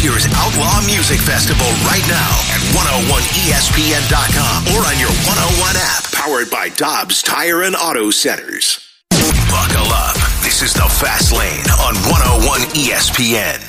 year's Outlaw Music Festival right now at 101ESPN.com or on your 101 app. Powered by Dobbs Tire and Auto Centers. Buckle up. This is the Fast Lane on 101 ESPN.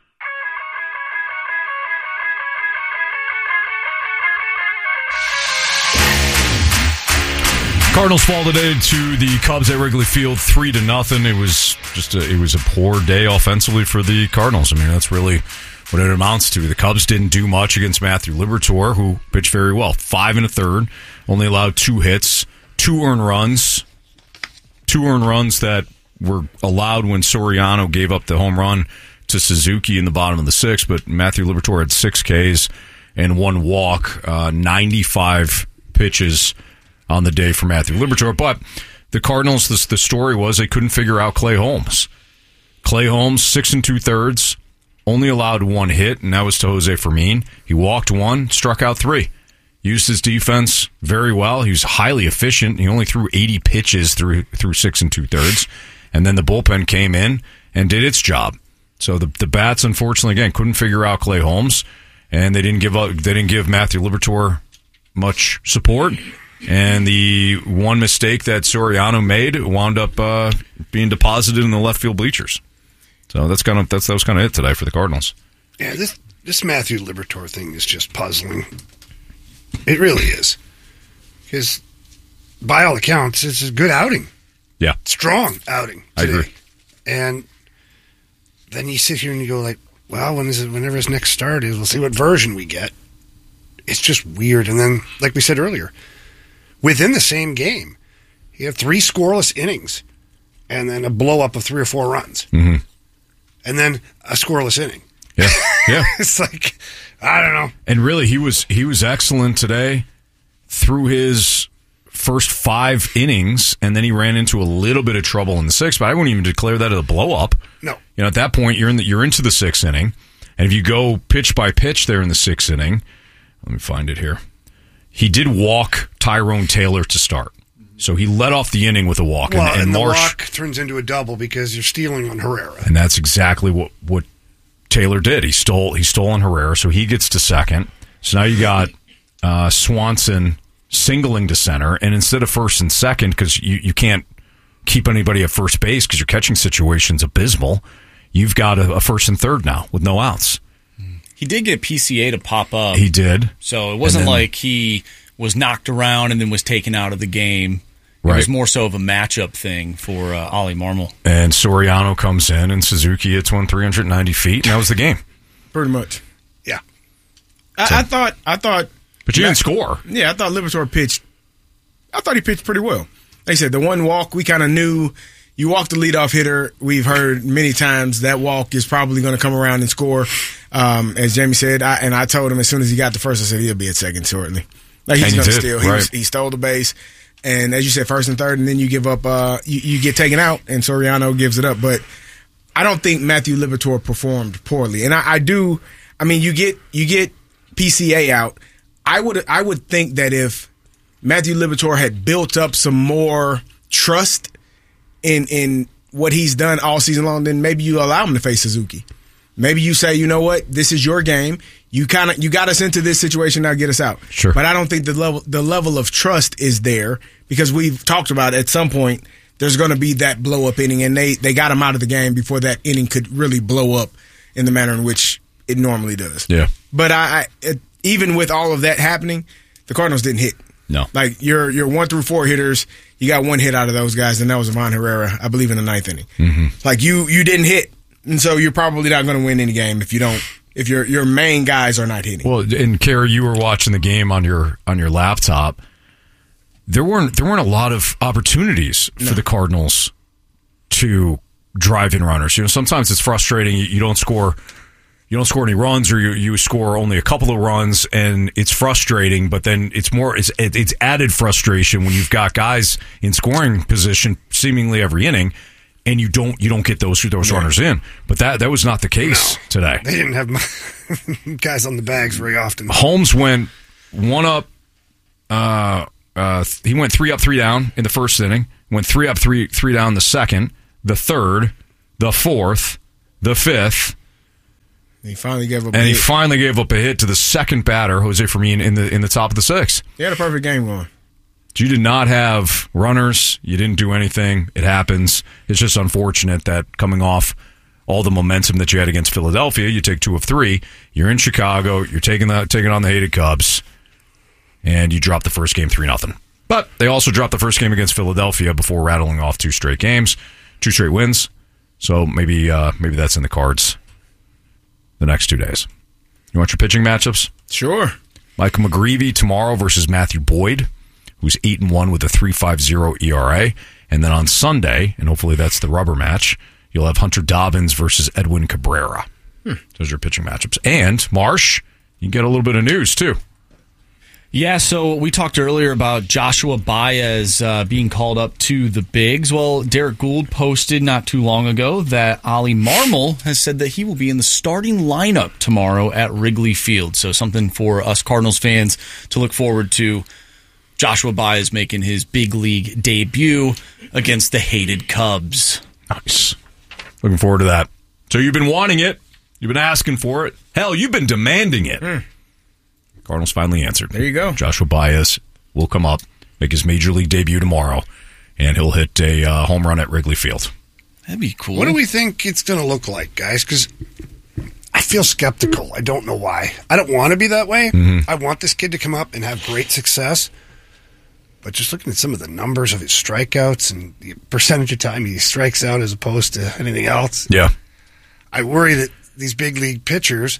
Cardinals fall today to the Cubs at Wrigley Field 3-0. It was a poor day offensively for the Cardinals. I mean, that's really what it amounts to. The Cubs didn't do much against Matthew Liberatore, who pitched very well. 5 1/3, only allowed 2 hits, 2 earned runs that were allowed when Soriano gave up the home run to Suzuki in the bottom of the 6th. But Matthew Liberatore had 6 Ks and 1 walk, 95 pitches on the day for Matthew Liberatore. But the Cardinals, the story was they couldn't figure out Clay Holmes. Clay Holmes, 6 2/3, only allowed 1 hit, and that was to Jose Fermin. He walked 1, struck out 3. Used his defense very well. He was highly efficient. He only threw 80 pitches through 6 2/3. And then the bullpen came in and did its job. So the bats, unfortunately, again, couldn't figure out Clay Holmes, and they didn't give Matthew Liberatore much support. And the one mistake that Soriano made wound up being deposited in the left field bleachers. So that was kind of it today for the Cardinals. Yeah, this Matthew Liberatore thing is just puzzling. It really is, because by all accounts, it's a good outing. Yeah, strong outing today. I agree. And then you sit here and you go like, well, whenever his next start is, we'll see what version we get. It's just weird. And then, like we said earlier, within the same game, you have 3 scoreless innings and then a blow-up of 3 or 4 runs. Mm-hmm. And then a scoreless inning. Yeah, yeah. It's like, I don't know. And really, he was excellent today through his first 5 innings, and then he ran into a little bit of trouble in the 6th, but I wouldn't even declare that a blow-up. No. You know, at that point, you're into the 6th inning, and if you go pitch by pitch there in the 6th inning, let me find it here. He did walk Tyrone Taylor to start. So he led off the inning with a walk. Well, and the Marsh, walk turns into a double because you're stealing on Herrera. And that's exactly what Taylor did. He stole on Herrera, so he gets to second. So now you got Swanson singling to center, and instead of first and second, because you can't keep anybody at first base because your catching situation's abysmal, you've got a first and third now with no outs. He did get PCA to pop up. He did. So it wasn't like he was knocked around and then was taken out of the game. It was more so of a matchup thing for Ollie Marmol. And Soriano comes in, and Suzuki hits one 390 feet, and that was the game. Pretty much. Yeah. I thought. But you didn't score. Yeah, I thought Liberatore pitched. I thought he pitched pretty well. Like I said, the one walk, we kind of knew. You walk the leadoff hitter. We've heard many times that walk is probably going to come around and score. As Jamie said, I told him as soon as he got the first, I said he'll be at second shortly. Like he's going to steal. He stole the base, and as you said, first and third, and then you give up. You get taken out, and Soriano gives it up. But I don't think Matthew Liberatore performed poorly, and I do. I mean, you get PCA out. I would think that if Matthew Liberatore had built up some more trust in what he's done all season long, then maybe you allow him to face Suzuki. Maybe you say, you know what, this is your game. You got us into this situation, now get us out. Sure. But I don't think the level of trust is there, because we've talked about at some point there's going to be that blow up inning, and they got him out of the game before that inning could really blow up in the manner in which it normally does. Yeah. But even with all of that happening, the Cardinals didn't hit. No. Like your 1 through 4 hitters, you got 1 hit out of those guys, and that was Ivan Herrera, I believe, in the 9th inning. Mm-hmm. Like you didn't hit, and so you're probably not going to win any game if you don't. If your main guys are not hitting. Well, and Kerry, you were watching the game on your laptop. There weren't a lot of opportunities for the Cardinals to drive in runners. You know, sometimes it's frustrating. You don't score any runs, or you score only a couple of runs, and it's frustrating. But then it's added frustration when you've got guys in scoring position seemingly every inning, and you don't get those runners in. But that was not the case today. They didn't have guys on the bags very often. Holmes went 1 up. He went 3 up, 3 down in the first inning. Went 3 up, 3 down the second, the third, the fourth, the fifth. He finally gave up. And he finally gave up a hit to the second batter, Jose Fermin, in the top of the sixth. He had a perfect game going. You did not have runners. You didn't do anything. It happens. It's just unfortunate that coming off all the momentum that you had against Philadelphia, you take 2 of 3. You're in Chicago. You're taking on the hated Cubs, and you drop the first game 3-0. But they also dropped the first game against Philadelphia before rattling off 2 straight games, 2 straight wins. So maybe that's in the cards the next 2 days. You want your pitching matchups? Sure. Michael McGreevy tomorrow versus Matthew Boyd, who's 8-1 with a 3.50 ERA. And then on Sunday, and hopefully that's the rubber match, you'll have Hunter Dobbins versus Edwin Cabrera. Those are your pitching matchups. And, Marsh, you get a little bit of news, too. Yeah, so we talked earlier about Joshua Baez being called up to the bigs. Well, Derek Gould posted not too long ago that Ollie Marmol has said that he will be in the starting lineup tomorrow at Wrigley Field. So something for us Cardinals fans to look forward to. Joshua Baez making his big league debut against the hated Cubs. Nice. Looking forward to that. So you've been wanting it. You've been asking for it. Hell, you've been demanding it. Cardinals finally answered. There you go. Joshua Baez will come up, make his major league debut tomorrow, and he'll hit a home run at Wrigley Field. That'd be cool. What do we think it's going to look like, guys? Because I feel skeptical. I don't know why. I don't want to be that way. I want this kid to come up and have great success. But just looking at some of the numbers of his strikeouts and the percentage of time he strikes out as opposed to anything else, Yeah. I worry that these big league pitchers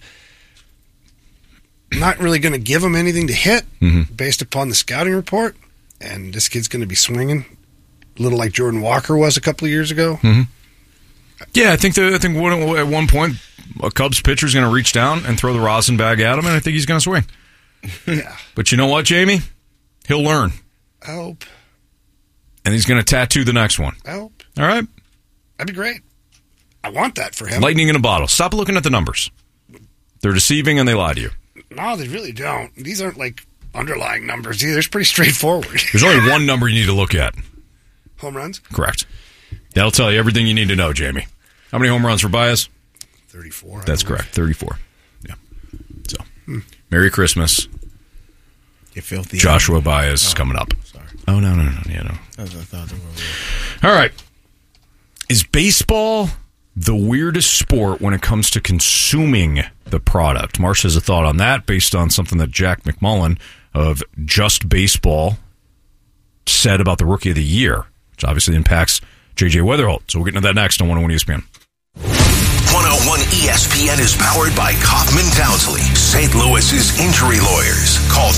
not really going to give him anything to hit based upon the scouting report. And this kid's going to be swinging a little like Jordan Walker was a couple of years ago. Yeah, I think at one point a Cubs pitcher is going to reach down and throw the rosin bag at him, and I think he's going to swing. Yeah. But you know what, Jamie? He'll learn. I hope. And he's going to tattoo the next one. I hope. All right? That'd be great. I want that for him. Lightning in a bottle. Stop looking at the numbers. They're deceiving and they lie to you. No, they really don't. These aren't like underlying numbers either. It's pretty straightforward. There's only one number you need to look at. Home runs? Correct. That'll tell you everything you need to know, Jamie. How many home runs for Baez? 34. That's correct. 34. Yeah. So, Merry Christmas. You filthy. Joshua Baez is coming up. Sorry. Oh, no. Yeah, no. That's what I thought. All right. Is baseball the weirdest sport when it comes to consuming the product? Marsh has a thought on that based on something that Jack McMullen of Just Baseball said about the Rookie of the Year, which obviously impacts J.J. Weatherholt. So we'll get into that next on 101 ESPN. 101 ESPN is powered by Kaufman Townsley, St. Louis's injury lawyers. Call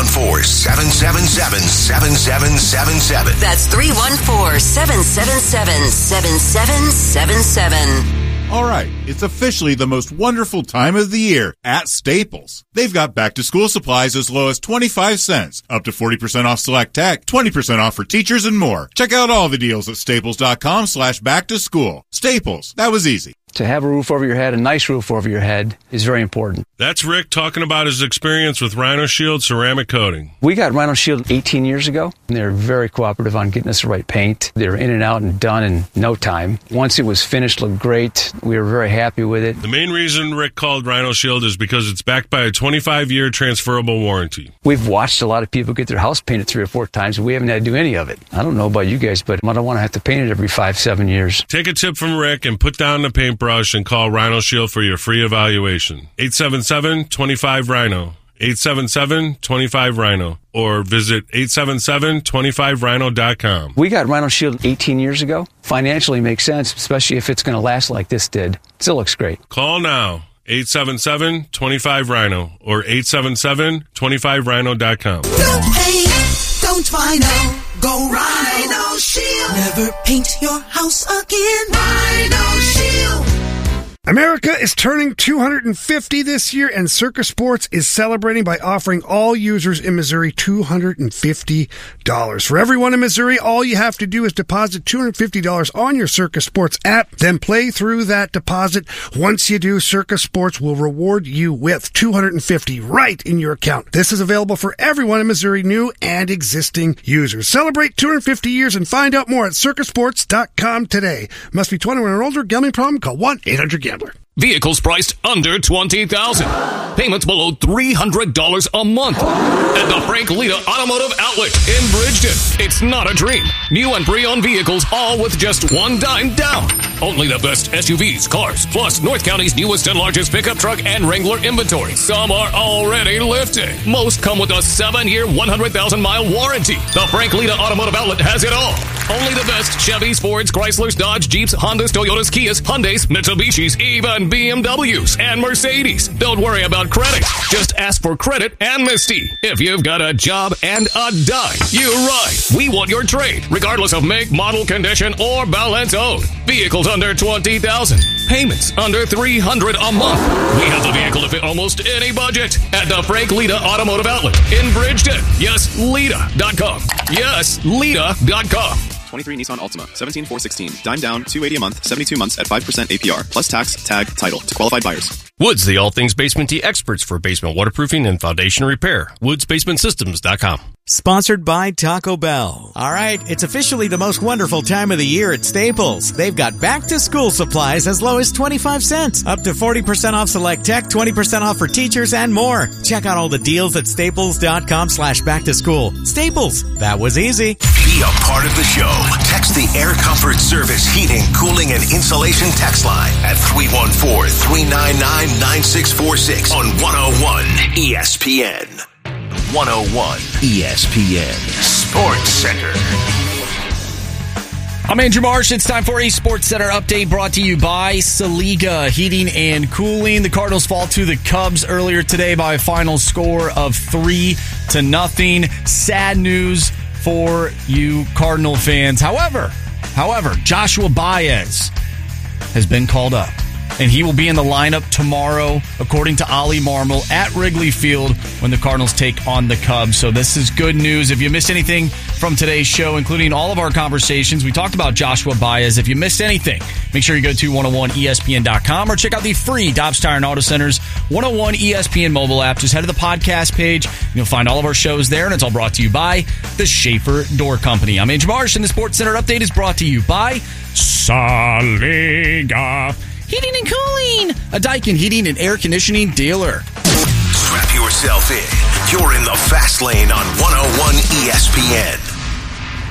314-777-7777. That's 314-777-7777. All right, it's officially the most wonderful time of the year at Staples. They've got back-to-school supplies as low as 25 cents, up to 40% off select tech, 20% off for teachers, and more. Check out all the deals at staples.com/back-to-school. Staples, that was easy. To have a roof over your head, a nice roof over your head, is very important. That's Rick talking about his experience with Rhino Shield ceramic coating. We got Rhino Shield 18 years ago, and they were very cooperative on getting us the right paint. They were in and out and done in no time. Once it was finished, looked great. We were very happy with it. The main reason Rick called Rhino Shield is because it's backed by a 25-year transferable warranty. We've watched a lot of people get their house painted 3 or 4 times, and we haven't had to do any of it. I don't know about you guys, but I don't want to have to paint it every 5-7 years. Take a tip from Rick and put down the paintbrush and call Rhino Shield for your free evaluation. 877-25-RHINO. 877-25-RHINO. Or visit 877-25rhino.com. We got Rhino Shield 18 years ago. Financially makes sense, especially if it's going to last like this did. Still looks great. Call now. 877-25-RHINO or 877-25rhino.com. Don't paint, don't Rhino. Go Rhino Shield. Never paint your house again. Rhino Shield. America is turning 250 this year, and Circa Sports is celebrating by offering all users in Missouri $250. For everyone in Missouri, all you have to do is deposit $250 on your Circa Sports app, then play through that deposit. Once you do, Circa Sports will reward you with $250 right in your account. This is available for everyone in Missouri, new and existing users. Celebrate 250 years and find out more at circasports.com today. Must be 21 or older. Gambling problem? Call 1-800-GAMBLER. Vehicles priced under $20,000. Payments below $300 a month. At the Frank Lita Automotive Outlet in Bridgeton. It's not a dream. New and pre-owned vehicles, all with just $1 down. Only the best SUVs, cars, plus North County's newest and largest pickup truck and Wrangler inventory. Some are already lifting. Most come with a 7-year, 100,000-mile warranty. The Frank Lita Automotive Outlet has it all. Only the best Chevys, Fords, Chryslers, Dodge, Jeeps, Hondas, Toyotas, Kias, Hyundais, Mitsubishis, even BMWs and Mercedes. Don't worry about credit. Just ask for credit amnesty. If you've got a job and a dime, you're right. We want your trade, regardless of make, model, condition, or balance owed. Vehicles under $20,000. Payments under $300 a month. We have the vehicle to fit almost any budget at the Frank Lita Automotive Outlet in Bridgeton. Yes, Lita.com. Yes, Lita.com. 23 Nissan Altima, 17,416. Dime down, $280 a month, 72 months at 5% APR, plus tax, tag, title to qualified buyers. Woods, the all things basement tea experts for basement waterproofing and foundation repair. WoodsBasementSystems.com. Sponsored by Taco Bell. All right, it's officially the most wonderful time of the year at Staples. They've got back-to-school supplies as low as 25 cents, up to 40% off select tech, 20% off for teachers, and more. Check out all the deals at staples.com/back-to-school. Staples, that was easy. Be a part of the show. Text the Air Comfort Service Heating, Cooling, and Insulation text line at 314-399-9646 on 101 ESPN. 101 ESPN Sports Center. I'm Andrew Marsh. It's time for a Sports Center update brought to you by Saliga Heating and Cooling. The Cardinals fall to the Cubs earlier today by a final score of 3-0. Sad news for you Cardinal fans. However, Joshua Baez has been called up, and he will be in the lineup tomorrow, according to Ollie Marmol, at Wrigley Field when the Cardinals take on the Cubs. So this is good news. If you missed anything from today's show, including all of our conversations, we talked about Joshua Baez. If you missed anything, make sure you go to 101ESPN.com or check out the free Dobbs Tire and Auto Center's 101 ESPN mobile app. Just head to the podcast page. You'll find all of our shows there, and it's all brought to you by the Schaefer Door Company. I'm Andrew Marsh, and the Sports Center update is brought to you by Saliga Heating and Cooling, a Daikin heating and air conditioning dealer. Strap yourself in. You're in the fast lane on 101 ESPN.